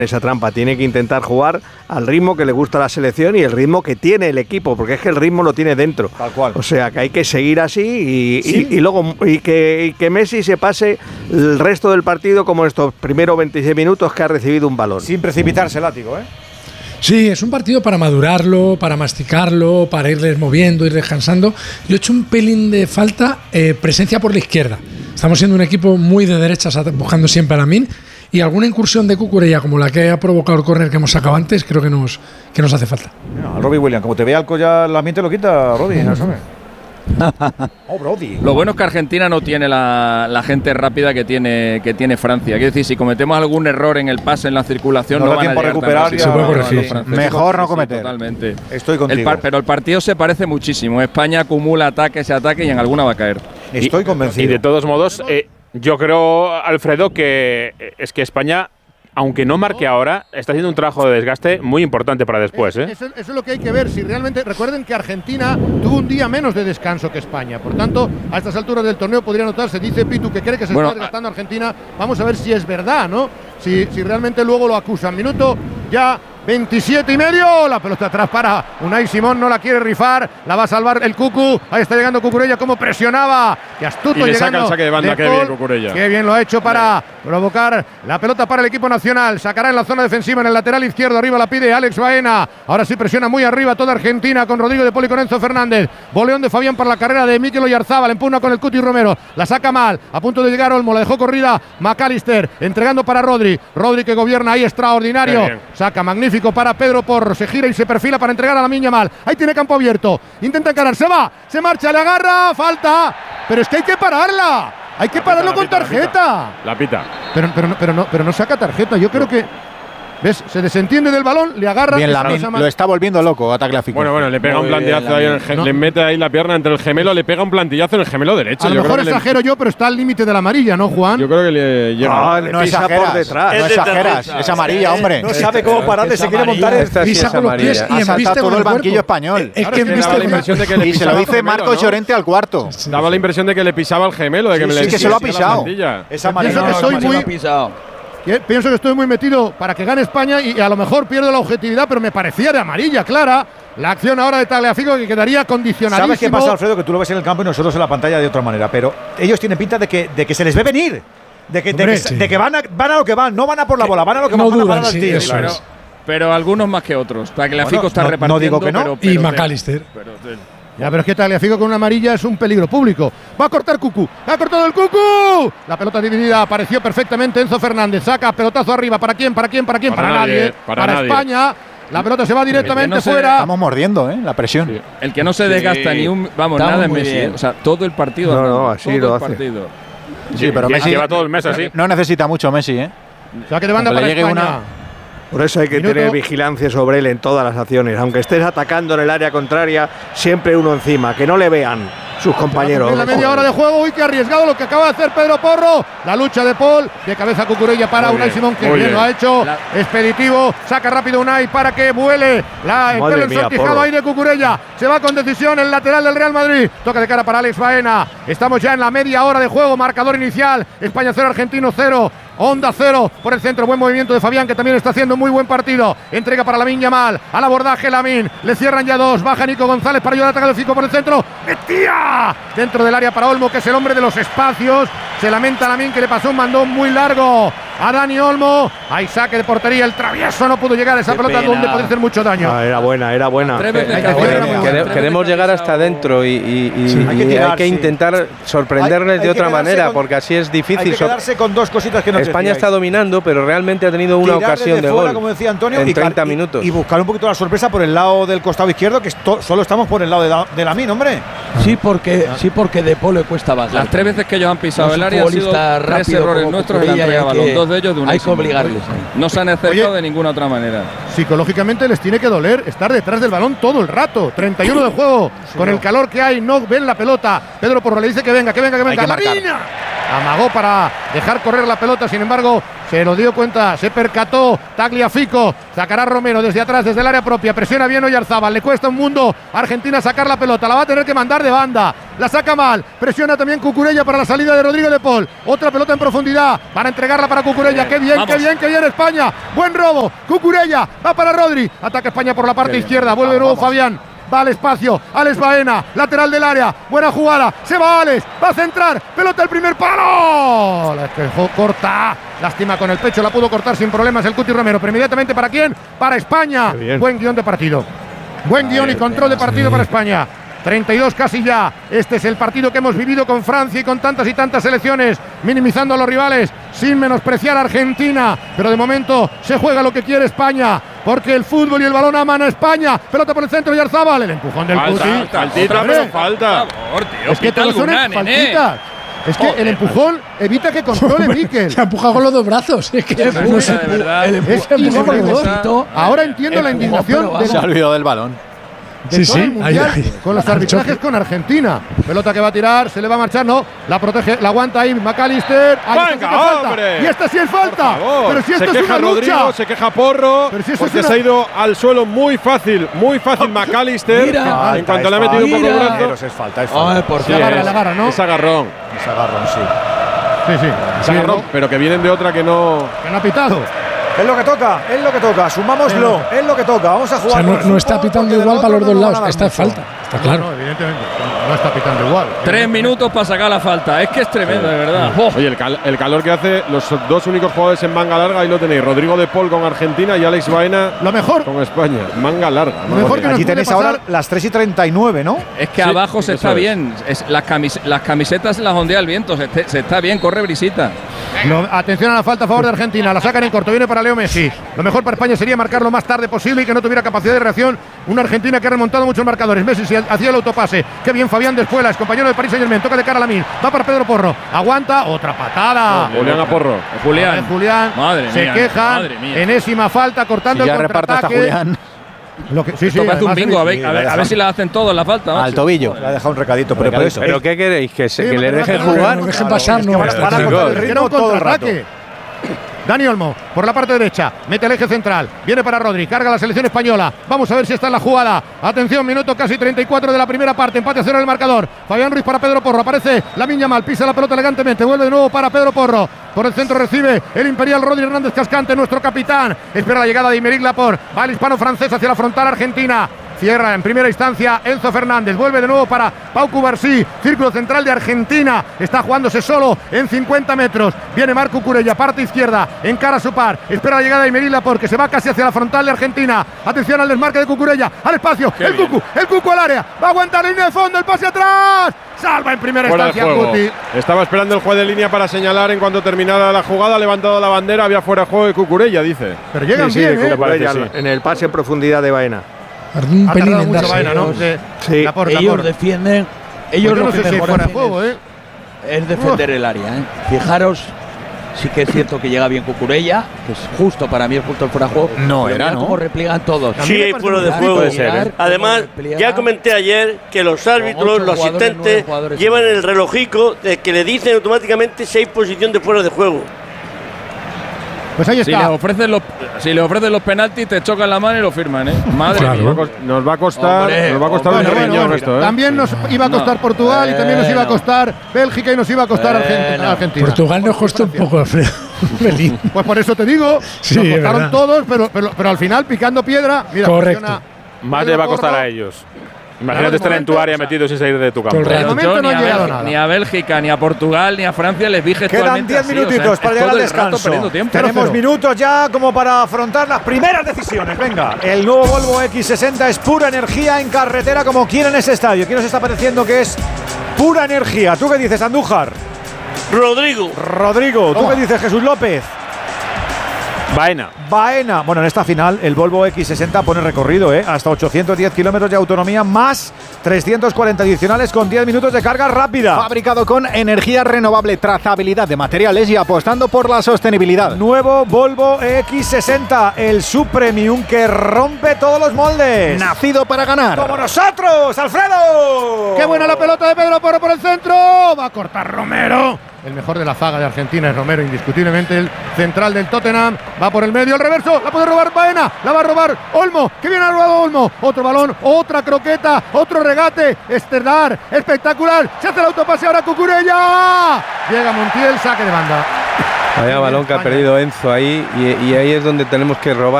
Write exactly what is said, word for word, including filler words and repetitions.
esa trampa, tiene que intentar jugar al ritmo que le gusta a la selección y el ritmo que tiene el equipo, porque es que el ritmo lo tiene dentro. Tal cual. O sea, que hay que seguir así y, ¿sí? y, y luego y que, y que Messi se pase el resto del partido como estos primeros veintiséis minutos que ha recibido un balón. Sin precipitarse el látigo, ¿eh? Sí, es un partido para madurarlo, para masticarlo, para irles moviendo, ir descansando. Yo he hecho un pelín de falta eh, presencia por la izquierda. Estamos siendo un equipo muy de derechas, buscando siempre a Lamine. Y alguna incursión de Cucurella como la que ha provocado el córner que hemos sacado antes, creo que nos, que nos hace falta. No, Robbie Williams, como te vea algo ya el ambiente lo quita, Robbie, no sabes. Oh, Brody. Lo bueno es que Argentina no tiene la, la gente rápida que tiene que tiene Francia. Quiero decir, si cometemos algún error en el pase, en la circulación, no, no van a llegar recuperar. Se puede corregir. Mejor no cometer. Sí, totalmente. Estoy contigo. El par, pero el partido se parece muchísimo. España acumula ataques y ataques y en alguna va a caer. Estoy y, convencido. Y de todos modos, eh, yo creo, Alfredo, que es que España, aunque no marque ahora, está haciendo un trabajo de desgaste muy importante para después. ¿eh? Eso, eso es lo que hay que ver. Si realmente, recuerden que Argentina tuvo un día menos de descanso que España. Por tanto, a estas alturas del torneo podría notarse, dice Pitu, que cree que se bueno, está desgastando Argentina. Vamos a ver si es verdad, ¿no? Si, si realmente luego lo acusan. Minuto ya veintisiete y medio, la pelota atrás para Unai Simón, no la quiere rifar, la va a salvar el Cucu, ahí está llegando Cucurella, como presionaba, que astuto y le llegando. saca el saque de banda, qué bien Cucurella. Qué bien lo ha hecho para provocar la pelota para el equipo nacional, sacará en la zona defensiva en el lateral izquierdo, arriba la pide Alex Baena, ahora sí presiona muy arriba toda Argentina con Rodrigo de Paul y con Enzo Fernández, boleón de Fabián para la carrera de Mikel Oyarzábal, empuna con el Cuti Romero, la saca mal, a punto de llegar Olmo, la dejó corrida McAllister, entregando para Rodri, Rodri que gobierna ahí extraordinario, saca magnífico para Pedro Porro, se gira y se perfila para entregar a Lamine Yamal, ahí tiene campo abierto, intenta encarar, se va, se marcha, le agarra, falta, pero es que hay que pararla, hay que pararlo con tarjeta. La pita. Pero, pero, pero, no, pero no saca tarjeta, yo creo que ¿ves? Se desentiende del balón, le agarra. Bien, Lamine, lo está volviendo loco, ataque a Fico. Bueno, bueno, le pega Muy un plantillazo bien, ahí, en el ge- no. le mete ahí la pierna entre el gemelo, le pega un plantillazo en el gemelo derecho. A lo yo mejor creo exagero le... yo, pero está al límite de la amarilla, ¿no, Juan? Yo creo que le llega. Ah, le no pisa por detrás. No exageras, es amarilla, hombre. No sabe cómo pararle, se quiere montar en pisa con los pies y embiste todo el banquillo español. Es que daba la impresión de que le y se lo dice Marcos Llorente al cuarto. Daba la impresión de que le pisaba el gemelo, de que me le que se lo ha pisado. Es amarilla. Pienso que soy muy Pienso que estoy muy metido para que gane España y a lo mejor pierdo la objetividad, pero me parecía de amarilla clara la acción ahora de Tagliafico, que quedaría condicionadísimo. ¿Sabes qué pasa, Alfredo? Que tú lo ves en el campo y nosotros en la pantalla de otra manera, pero ellos tienen pinta de que, de que se les ve venir, de que, Hombre, de que, sí. de que van, a, van a lo que van, no van a por la bola, van a lo que no van, dudan, van a parar sí, al tío. Pero, pero algunos más que otros. Tagliafico bueno, está no, repartiendo. No digo que no. Pero, pero y McAllister. Pero, pero, Ya, pero es que Tagliafico con una amarilla es un peligro público. Va a cortar Cucu. ¡Ha cortado el Cucu! La pelota dividida. Apareció perfectamente Enzo Fernández. Saca pelotazo arriba. ¿Para quién? ¿Para quién? ¿Para quién? Para, para nadie. nadie. Para, para nadie. España. La pelota se va directamente no fuera. Se... Estamos mordiendo, ¿eh? La presión. Sí. El que no se desgasta sí. ni un. Vamos, Estamos nada en Messi. Bien. O sea, todo el partido. No, no, así todo lo el hace. Partido. Sí, sí, pero Messi lleva todo el mes así. No necesita mucho Messi, ¿eh? O sea, que de banda para España. Una... Por eso hay que Minuto. tener vigilancia sobre él en todas las acciones. Aunque estés atacando en el área contraria, siempre uno encima, que no le vean sus compañeros. En la media hora de juego, uy, qué arriesgado lo que acaba de hacer Pedro Porro. La lucha de Paul, de cabeza Cucurella para muy Unai bien, Simón, que bien, bien lo ha hecho. La... Expeditivo, saca rápido Unai para que vuele. La, el pelo ensortijado ahí de Cucurella. Se va con decisión el lateral del Real Madrid. Toca de cara para Alex Baena. Estamos ya en la media hora de juego, marcador inicial. España cero, Argentino cero. Onda cero por el centro, buen movimiento de Fabián, que también está haciendo un muy buen partido. Entrega para Lamine Yamal, al abordaje Lamine, le cierran ya dos, baja Nico González para ayudar a Tagliafico por el centro, metía dentro del área para Olmo, que es el hombre de los espacios. Se lamenta Lamine, que le pasó un mandón muy largo a Dani Olmo. Hay saque de portería, el travieso no pudo llegar a esa Qué pelota pena. donde puede hacer mucho daño. Ah, era buena, era buena. Eh, queremos, queremos llegar hasta adentro y, y, y, sí, hay, que tirar, y hay que intentar sí. sorprenderles hay, hay de otra manera, con, porque así es difícil. Hay que quedarse con dos cositas que no España decíais. Está dominando, pero realmente ha tenido una Tirar ocasión de fuera, gol como decía Antonio, en y treinta y, minutos. Y buscar un poquito la sorpresa por el lado del costado izquierdo, que esto, solo estamos por el lado de, de Lamine, hombre. Sí, porque sí porque De Paul le cuesta bajar. Las tres veces que ellos han pisado no el área han sido tres errores nuestros en la entrega de balón, dos de ellos de un Hay que obligarles. No se han acercado de ninguna otra manera. Psicológicamente les tiene que doler estar detrás del balón todo el rato. treinta y uno de juego, sí, con no. el calor que hay, no ven la pelota. Pedro Porro le dice que venga, que venga, que venga. ¡La mina! amagó para dejar correr la pelota, sin embargo, se lo dio cuenta, se percató Tagliafico, sacará Romero desde atrás, desde el área propia, presiona bien Oyarzábal, le cuesta un mundo a Argentina sacar la pelota, la va a tener que mandar de banda, la saca mal, presiona también Cucurella para la salida de Rodrigo de Paul, otra pelota en profundidad, para entregarla para Cucurella, qué bien, qué bien, qué bien España, buen robo, Cucurella, va para Rodri, ataca España por la parte izquierda, vuelve de nuevo Fabián, va al espacio, Alex Baena, lateral del área, buena jugada, se va Alex, va a centrar, pelota al primer palo, la dejó corta, lástima con el pecho, la pudo cortar sin problemas el Cuti Romero, pero inmediatamente ¿para quién? Para España, buen guión de partido, buen guión y control de partido para España. treinta y dos casi ya, este es el partido que hemos vivido con Francia y con tantas y tantas selecciones, minimizando a los rivales, sin menospreciar a Argentina, pero de momento se juega lo que quiere España, porque el fútbol y el balón aman a España, pelota por el centro de Oyarzábal, el empujón del Cuti, faltita, pero falta, es que todos son faltitas. Es que el empujón evita que controle Mikel. Se ha empujado con los dos brazos. Es que es no sé, el empujón con los dos. Ahora entiendo la indignación. Se ha olvidado del balón. De sí, todo sí, el mundial, ahí, ahí. con los arbitrajes con Argentina. Pelota que va a tirar, se le va a marchar, no. La protege, la aguanta ahí McAllister. ¡Venga, hombre! Y esta sí es falta. Pero si esto se es queja una Rodrigo, lucha. se queja Porro, Pero si porque es una... se ha ido al suelo muy fácil, muy fácil McAllister. Mira, en cuanto le ha metido un poco el brazo. Es falta, es falta. Ay, por Se agarra, la agarra, ¿no? Es agarrón. Es agarrón, sí. Sí, sí. Es agarrón, pero que vienen de otra que no… Que no ha pitado. Es lo que toca, es lo que toca, sumámoslo, es lo que toca, vamos a jugar. O sea, no, no está pitando igual para los dos lados, esta es falta, está claro. No, evidentemente, no está pitando igual. Tres minutos para sacar la falta, es que es tremendo, de verdad. Oh. Oye, el, cal el calor que hace los dos únicos jugadores en manga larga, ahí lo tenéis, Rodrigo de Paul con Argentina y Alex Baena lo mejor, con España, manga larga. Lo mejor que aquí tenéis pasar, ahora las tres y treinta y nueve, ¿no? Es que sí, abajo se está es. bien, es, las, camis las camisetas las ondea el viento, se, se está bien, corre brisita. Lo, atención a la falta a favor de Argentina, la sacan en corto, viene para Leo Messi. Lo mejor para España sería marcar lo más tarde posible y que no tuviera capacidad de reacción. Una Argentina que ha remontado muchos marcadores. Messi si hacía el autopase. Qué bien Fabián de Espuelas, compañero de Paris Saint-Germain. Toca de cara a Lamine. Va para Pedro Porro. Aguanta. Otra patada. No, Julián a Porro. Julián. Julián. Madre se mía, quejan. madre mía. Enésima falta cortando Si ya el reparto hasta contraataque. Julián. Lo que, sí, Esto sí, parece un además, bingo, a ver, sí, a ver, a ver si la hacen todos la falta. Al macho. tobillo. Le ha dejado un recadito, pero por eso. ¿Pero qué queréis? ¿Que, se, Sí, que le pero dejen no, no, jugar? No dejen pasar, no. Van a cortar el Era un ritmo todo el rato. contraataque. Dani Olmo, por la parte derecha, mete el eje central, viene para Rodri, carga la selección española, vamos a ver si está en la jugada, atención, minuto casi treinta y cuatro de la primera parte, empate a cero en el marcador, Fabián Ruiz para Pedro Porro, aparece Lamine Yamal, pisa la pelota elegantemente, vuelve de nuevo para Pedro Porro, por el centro recibe el imperial Rodri Hernández Cascante, nuestro capitán, espera la llegada de Aymeric Laporte, va el hispano-francés hacia la frontal argentina, cierra en primera instancia Enzo Fernández, vuelve de nuevo para Pau Cubarsí, círculo central de Argentina, está jugándose solo en cincuenta metros, viene Marc Cucurella, parte izquierda, encara a su par, espera la llegada de Aymeric Laporte, que se va casi hacia la frontal de Argentina, atención al desmarque de Cucurella, al espacio, Qué el bien. Cucu, el Cucu al área, va a aguantar línea de fondo, el pase atrás, salva en primera Fuera instancia de juego. Cuti. Estaba esperando el juez de línea para señalar en cuanto terminara la jugada, ha levantado la bandera, había fuera de juego de Cucurella, dice. Pero llegan sí, sí, bien, de ¿eh? Cucurella, sí. en el pase en profundidad de Baena. Un Ha pelín tardado en mucho darse. Baena, ¿no? Sí. Sí. Laporte, Ellos Laporte. defienden. Ellos Pues yo lo no que sé si mejor fuera de hacen juego, es, ¿eh? es defender el área. ¿eh? Fijaros, sí que es cierto que llega bien Cucurella, que es justo, para mí es justo el fuera de juego. No pero era, mirad ¿no? cómo repliegan todos. A mí Sí, me hay parece fuera de un juego. puede ser, ¿eh? Además, ya comenté ayer que los árbitros, ocho los jugadores, asistentes, nueve jugadores. llevan el relojico de que le dicen automáticamente si hay posición de fuera de juego. Pues ahí Si le está. ofrecen los, si le ofrecen los penaltis, te chocan la mano y lo firman, ¿eh? Madre Claro. mía. Nos va a costar, Hombre, nos va a costar Bueno, un bueno, riñón bueno. esto, ¿eh? También nos iba a costar No. Portugal y también nos iba a Bueno. costar Bélgica y nos iba a costar Bueno. Argentina. Argentina. Portugal nos costó un poco, Alfredo. Un pelín. Pues por eso te digo, Sí, nos es costaron verdad. todos, pero, pero, pero al final picando piedra. Mira, Correcto. presiona Más Pedro le va a costar Porro. a ellos. Imagínate Claro, de estar en tu momento, área o sea, metido sin salir de tu campo. todo el Pero rato. momento yo no ni, ha a llegado Bélgica, nada. ni a Bélgica, ni a Portugal, ni a Francia les vi Quedan gestualmente diez así, minutitos o sea, para es llegar al todo el rato descanso. perdiendo tiempo. Tenemos cero. minutos ya como para afrontar las primeras decisiones. Venga, el nuevo Volvo equis sesenta es pura energía en carretera como quieren ese estadio. ¿Quién nos está pareciendo que es pura energía? ¿Tú qué dices, Andújar? Rodrigo. Rodrigo, ¿tú qué dices, Jesús López? Baena. Baena. Bueno, en esta final el Volvo equis sesenta pone recorrido, ¿eh? Hasta ochocientos diez kilómetros de autonomía más trescientos cuarenta adicionales con diez minutos de carga rápida. Fabricado con energía renovable, trazabilidad de materiales y apostando por la sostenibilidad. Nuevo Volvo equis sesenta, el subpremium que rompe todos los moldes. Nacido para ganar. ¡Como nosotros, Alfredo! ¡Qué buena la pelota de Pedro Porro por el centro! Va a cortar Romero. El mejor de la zaga de Argentina es Romero, indiscutiblemente el central del Tottenham. Va por el medio, el reverso, la puede robar Baena, la va a robar Olmo. ¡Qué bien ha robado Olmo! Otro balón, otra croqueta, otro regate. Estelar, espectacular. Se hace el autopase ahora Cucurella. Llega Montiel, saque de banda. Vaya balón que ha perdido Enzo ahí y, y ahí es donde tenemos que robar.